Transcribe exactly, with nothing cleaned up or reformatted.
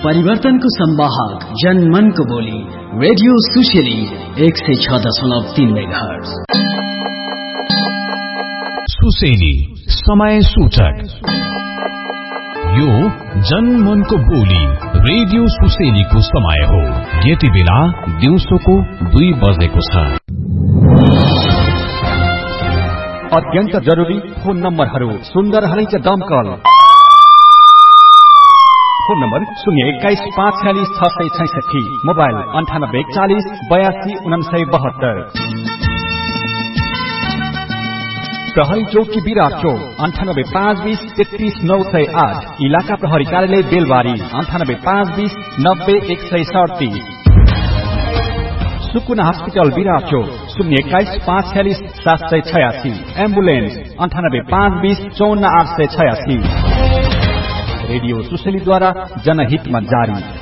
परिवर्तनको संवाहक जनमनको बोली रेडियो सुशेली एक सय छ दशमलव तीन मेगाहर्ज। सुशेली समय सूचक। यो जनमनको बोली रेडियो सुशेलीको समय हो। यति बेला दिउँसोको दुई बजेको छ। अत्यन्त जरुरी फोन नम्बरहरू सुन्दर हरिच दमकल। फोन नम्बर शून्य एक्काइस पाँच छ्यालिस छ सय छैसठी, मोबाइल अन्ठानब्बे एकचालिस बयासी उनासय बहत्तर। प्रहरी चौकी विराट चौक अन्ठानब्बे पाँच बीस तेत्तीस नौ सय आठ, इलाका प्रहरी कार्यालय बेलबारी अन्ठानब्बे पाँच बीस नब्बे एक सय सडतिस। सुकुना हस्पिटल विराट चौक शून्य एक्काइस पाँच छ्यालिस सात सय छयासी, एम्बुलेन्स अन्ठानब्बे पाँच बीस चौन्न आठ सय छयासी। रेडियो सुशेलीद्वारा जनहितमा जारी।